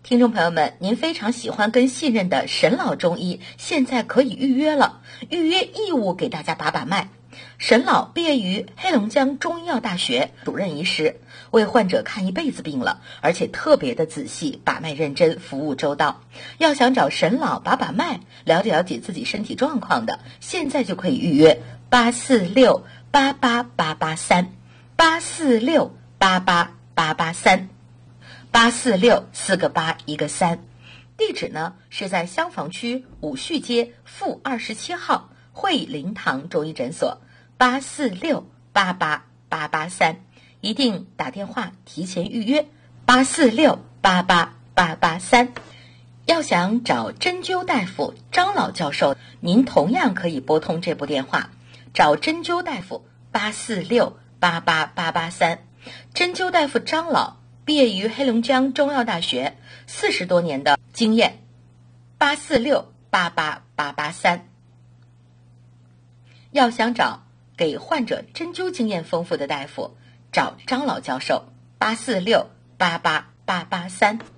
听众朋友们，您非常喜欢跟信任的沈老中医，现在可以预约了，预约义务给大家把把脉。沈老毕业于黑龙江中医药大学，主任医师，为患者看一辈子病了，而且特别的仔细，把脉认真，服务周到。要想找沈老把把脉，了解自己身体状况的，现在就可以预约846-88883，846-88883，846四个8一个3。地址呢是在襄房区武序街负27号汇灵堂中医诊所，846-88883，一定打电话提前预约846-88883。要想找针灸大夫张老教授，您同样可以拨通这部电话，找针灸大夫846-88883。针灸大夫张老毕业于黑龙江中药大学，40多年的经验，846-88883。要想找给患者针灸经验丰富的大夫，找张老教授，846-88883。